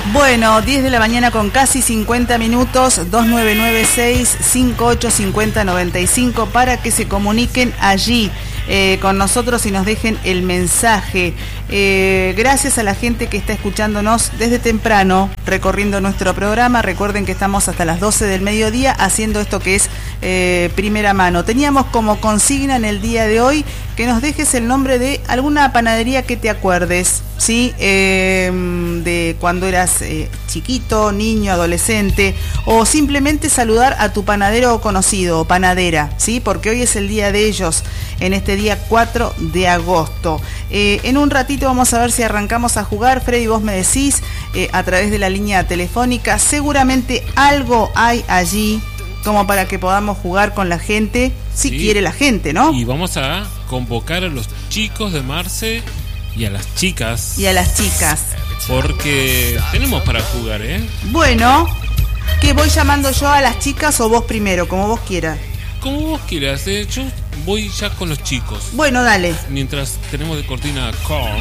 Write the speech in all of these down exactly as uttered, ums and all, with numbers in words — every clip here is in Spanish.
Bueno, diez de la mañana con casi cincuenta minutos, dos nueve nueve seis, cinco ocho cinco cero, nueve cinco para que se comuniquen allí eh, con nosotros y nos dejen el mensaje. Eh, gracias a la gente que está escuchándonos desde temprano, recorriendo nuestro programa. Recuerden que estamos hasta las doce del mediodía haciendo esto que es eh, primera mano. Teníamos como consigna en el día de hoy que nos dejes el nombre de alguna panadería que te acuerdes, ¿sí? Eh, de cuando eras eh, chiquito, niño, adolescente, o simplemente saludar a tu panadero conocido o panadera, ¿sí? Porque hoy es el día de ellos, en este día cuatro de agosto. Eh, en un ratito vamos a ver si arrancamos a jugar. Freddy, vos me decís eh, a través de la línea telefónica, seguramente algo hay allí como para que podamos jugar con la gente, si sí quiere la gente, ¿no? Y vamos a convocar a los chicos de Marce y a las chicas. Y a las chicas. Porque tenemos para jugar, ¿eh? Bueno, ¿que voy llamando yo a las chicas o vos primero, como vos quieras? Como vos quieras, ¿eh? Yo voy ya con los chicos. Bueno, dale. Mientras tenemos de cortina con...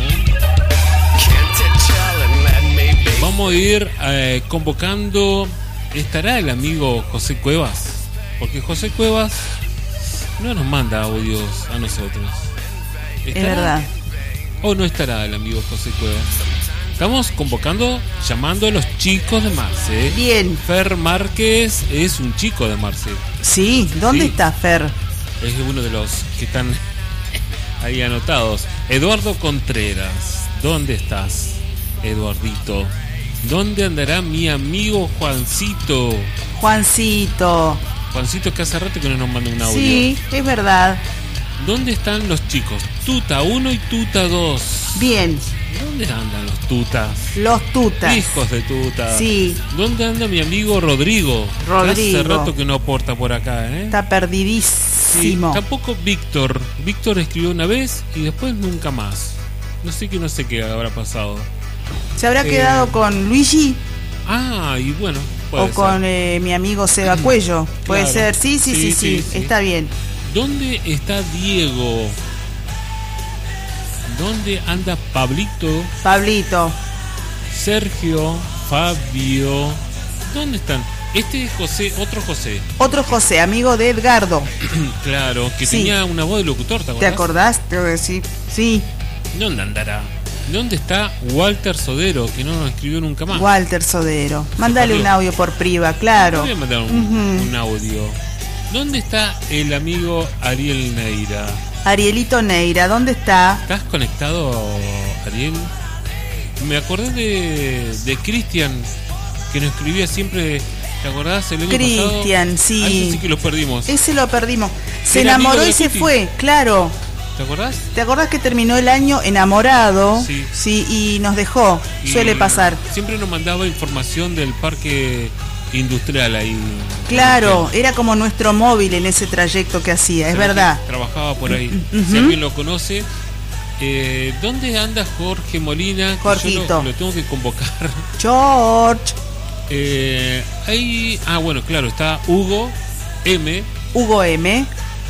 Vamos a ir eh, convocando... ¿Estará el amigo José Cuevas? Porque José Cuevas no nos manda audios a nosotros. Es verdad. ¿O no estará el amigo José Cuevas? Estamos convocando, llamando a los chicos de Marce. Bien. Fer Márquez es un chico de Marce. Sí, ¿dónde sí. está Fer? Es uno de los que están ahí anotados. Eduardo Contreras, ¿dónde estás, Eduardito? ¿Dónde andará mi amigo Juancito? Juancito. Juancito, que hace rato que no nos manda un audio. Sí, es verdad. ¿Dónde están los chicos? Tuta uno y Tuta dos. Bien. ¿Dónde andan los tutas? Los tutas. Hijos de tuta. Sí. ¿Dónde anda mi amigo Rodrigo? Rodrigo. Hace rato que no aporta por acá, ¿eh? Está perdidísimo. Sí, tampoco Víctor. Víctor escribió una vez y después nunca más. No sé qué, no sé qué habrá pasado. ¿Se habrá eh, quedado con Luigi? Ah, y bueno. O ser. con eh, mi amigo Seba Cuello. Puede claro. ser. Sí sí sí, sí, sí, sí. Está bien. ¿Dónde está Diego? ¿Dónde anda Pablito? Pablito. Sergio, Fabio. ¿Dónde están? Este es José, otro José. Otro José, amigo de Edgardo. Claro, que sí. tenía una voz de locutor, ¿te acordás? ¿Te acordás? Creo que sí. Sí. ¿Dónde andará? ¿Dónde está Walter Sodero, que no nos escribió nunca más? Walter Sodero. Mándale un audio por priva, claro. Voy a mandar un, uh-huh. un audio. ¿Dónde está el amigo Ariel Neira? Arielito Neira, ¿dónde está? ¿Estás conectado, Ariel? Me acordé de, de Cristian, que nos escribía siempre, ¿te acordás? El año Cristian, sí. Ah, ese sí que lo perdimos. Ese lo perdimos. Se enamoró y se fue, claro. ¿Te acordás? ¿Te acordás que terminó el año enamorado? Sí. Sí, y nos dejó. Y suele pasar. Siempre nos mandaba información del parque industrial ahí. Claro, era como nuestro móvil en ese trayecto que hacía, es verdad. Trabajaba por ahí. Uh-huh. Si alguien lo conoce. Eh, ¿Dónde anda Jorge Molina? Jorgito. Yo lo, lo tengo que convocar. George. Eh, ahí, ah, bueno, claro, está Hugo M. Hugo M.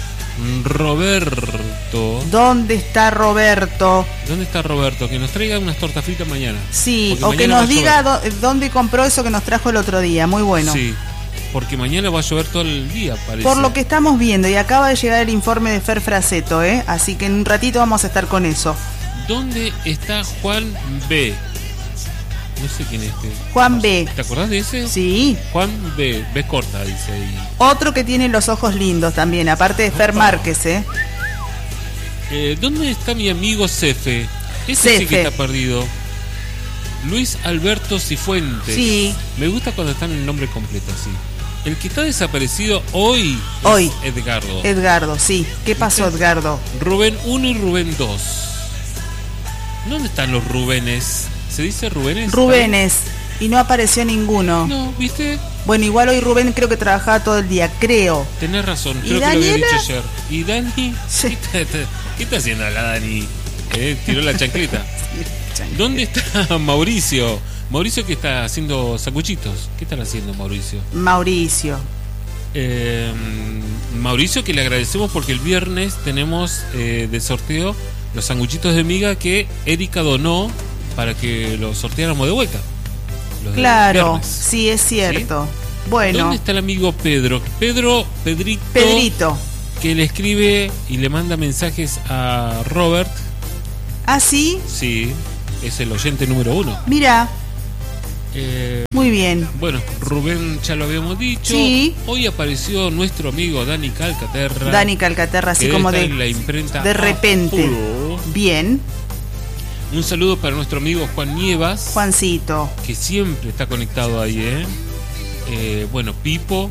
Roberto. ¿Dónde está Roberto? ¿Dónde está Roberto? Que nos traiga unas tortas fritas mañana. Sí, o que nos diga do, dónde compró eso que nos trajo el otro día. Muy bueno. Sí, porque mañana va a llover todo el día, parece. Por lo que estamos viendo, y acaba de llegar el informe de Fer Fraceto, ¿eh? Así que en un ratito vamos a estar con eso. ¿Dónde está Juan B? No sé quién es este. Juan B. ¿Te acordás de ese? Sí. Juan B. B corta, dice ahí. Otro que tiene los ojos lindos también, aparte de Fer Márquez, ¿eh? eh ¿Dónde está mi amigo Cefe? Ese sí que está perdido. Luis Alberto Cifuentes. Sí. Me gusta cuando están el nombre completo así. El que está desaparecido hoy, hoy es Edgardo. Edgardo, sí. ¿Qué pasó, Edgardo? Rubén uno y Rubén dos. ¿Dónde están los Rubénes? ¿Se dice Rubénes? Rubénes. Y no apareció ninguno. No, ¿viste? Bueno, igual hoy Rubén creo que trabajaba todo el día, creo. Tenés razón, creo que lo había dicho ayer. ¿Y Dani? Sí. ¿Qué, está, ¿Qué está haciendo la Dani? ¿Eh? Tiró la chancleta. ¿Dónde está Mauricio? Mauricio que está haciendo sanguchitos. ¿Qué están haciendo, Mauricio? Mauricio. Eh, Mauricio, que le agradecemos porque el viernes tenemos eh, de sorteo los sanguchitos de miga que Erika donó para que los sorteáramos de vuelta. Los claro, sí, es cierto. ¿Sí? Bueno. ¿Dónde está el amigo Pedro? Pedro, Pedrito. Pedrito. Que le escribe y le manda mensajes a Robert. ¿Ah, sí? Sí, es el oyente número uno. Mira. Eh, Muy bien. Bueno, Rubén ya lo habíamos dicho. Sí. Hoy apareció nuestro amigo Dani Calcaterra. Dani Calcaterra, así como de la imprenta de repente. Apuro. Bien. Un saludo para nuestro amigo Juan Nievas. Juancito. Que siempre está conectado ahí, ¿eh? eh bueno, Pipo.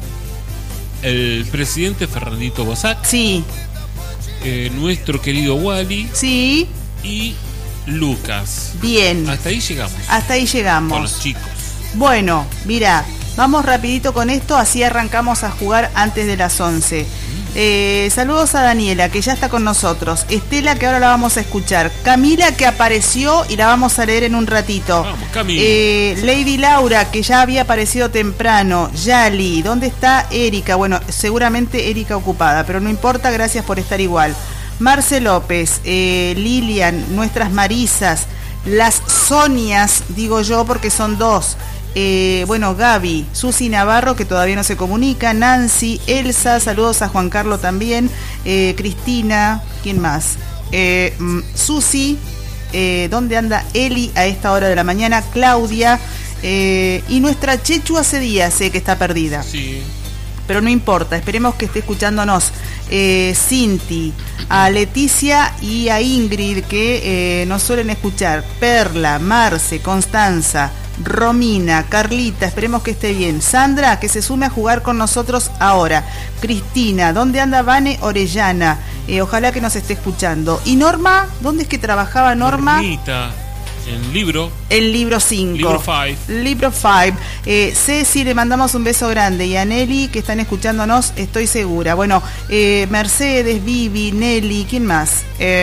El presidente Fernandito Bosac. Sí. Eh, nuestro querido Wally. Sí. Y Lucas. Bien. Hasta ahí llegamos. Hasta ahí llegamos. Con los chicos. Bueno, mira, vamos rapidito con esto, así arrancamos a jugar antes de las once. Eh, saludos a Daniela, que ya está con nosotros. Estela, que ahora la vamos a escuchar. Camila, que apareció y la vamos a leer en un ratito. Vamos, Camila. Eh, Lady Laura, que ya había aparecido temprano. Yali, ¿dónde está Erika? Bueno, seguramente Erika ocupada, pero no importa, gracias por estar igual. Marce López, eh, Lilian, nuestras Marisas, las Sonias, digo yo porque son dos. Eh, bueno, Gaby, Susi Navarro, que todavía no se comunica, Nancy, Elsa, saludos a Juan Carlos también, eh, Cristina, ¿quién más? Eh, Susi, eh, ¿dónde anda Eli a esta hora de la mañana? Claudia, eh, y nuestra Chechu hace días sé que está perdida. Sí. Pero no importa, esperemos que esté escuchándonos. Eh, Cinti, a Leticia y a Ingrid, que eh, nos suelen escuchar. Perla, Marce, Constanza, Romina, Carlita, esperemos que esté bien. Sandra, que se sume a jugar con nosotros ahora. Cristina, ¿dónde anda Vane Orellana? Eh, ojalá que nos esté escuchando. ¿Y Norma? ¿Dónde es que trabajaba Norma? Normita. En libro. El libro cinco. Libro cinco. Libro cinco. Eh, Ceci, le mandamos un beso grande. Y a Nelly, que están escuchándonos, estoy segura. Bueno, eh, Mercedes, Vivi, Nelly, ¿quién más? Eh,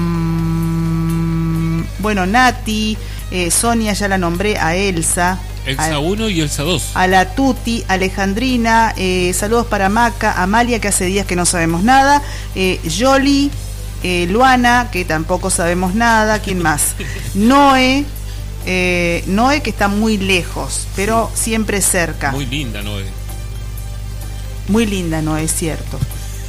bueno, Nati, eh, Sonia, ya la nombré, a Elsa. Elsa uno y Elsa dos. A la Tuti, Alejandrina, eh, saludos para Maca, Amalia, que hace días que no sabemos nada. Eh, Yoli. Eh, Luana, que tampoco sabemos nada. ¿Quién más? Noé, eh, Noé, que está muy lejos, pero sí, siempre cerca. Muy linda Noé. Muy linda Noé, es cierto.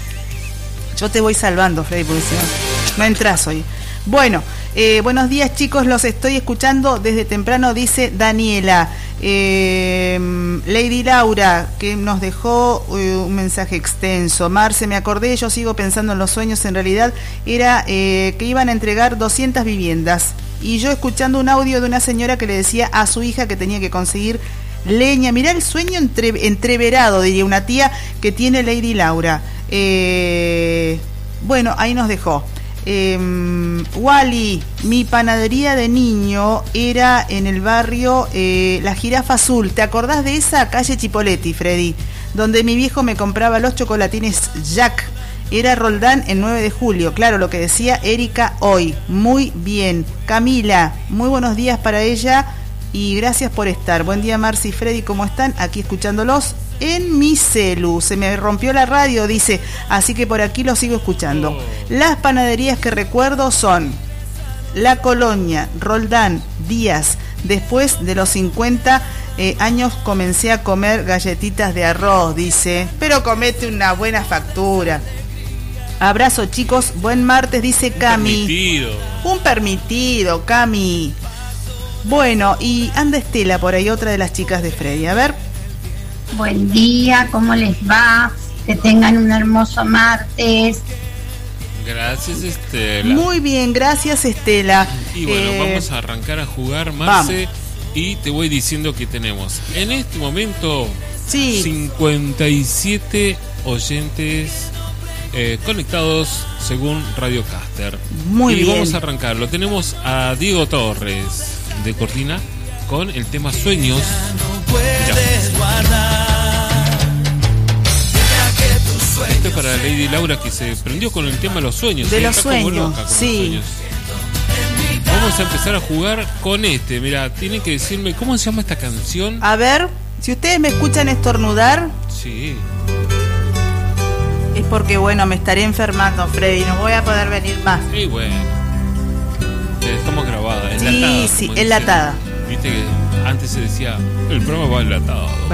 Yo te voy salvando, Freddy, porque si no, no entras hoy. Bueno, eh, buenos días chicos, los estoy escuchando desde temprano, dice Daniela. Eh, Lady Laura, que nos dejó eh, un mensaje extenso. Marce, me acordé, yo sigo pensando en los sueños, en realidad era eh, que iban a entregar doscientas viviendas. Y yo escuchando un audio de una señora que le decía a su hija que tenía que conseguir leña. Mirá el sueño entre, entreverado, diría una tía que tiene Lady Laura. Eh, bueno, ahí nos dejó. Eh, Wally, mi panadería de niño era en el barrio eh, La Jirafa Azul. ¿Te acordás de esa? Calle Chipoletti, Freddy, donde mi viejo me compraba los chocolatines Jack. Era Roldán en nueve de julio. Claro, lo que decía Erika hoy. Muy bien. Camila, muy buenos días para ella y gracias por estar. Buen día, Marci y Freddy, ¿cómo están? Aquí escuchándolos en mi celu. Se me rompió la radio, dice, así que por aquí lo sigo escuchando. Oh. Las panaderías que recuerdo son La Colonia, Roldán, Díaz. Después de los cincuenta eh, años comencé a comer galletitas de arroz, dice, pero comete una buena factura. Abrazo chicos, buen martes, dice Cami. Un permitido. Un permitido, Cami. Bueno, y anda Estela por ahí, otra de las chicas de Freddy, a ver. Buen día, ¿cómo les va? Que tengan un hermoso martes. Gracias, Estela. Muy bien, gracias, Estela. Y bueno, eh, vamos a arrancar a jugar, Marce. Vamos. Y te voy diciendo que tenemos en este momento sí. cincuenta y siete oyentes eh, conectados según Radio Caster. Muy y bien. Y vamos a arrancarlo. Tenemos a Diego Torres de Cortina con el tema Sueños. Esto es para Lady Laura, que se prendió con el tema de los sueños. De ¿sí? los Está sueños, loca con sí. los sueños. Vamos a empezar a jugar con este. Mira, tienen que decirme cómo se llama esta canción. A ver, si ustedes me escuchan estornudar, sí, es porque bueno, me estaré enfermando, Freddy, no voy a poder venir más. Sí, bueno, te dejamos grabada, sí, enlatada. Sí, sí, enlatada. Viste que antes se decía, el programa va enlatado.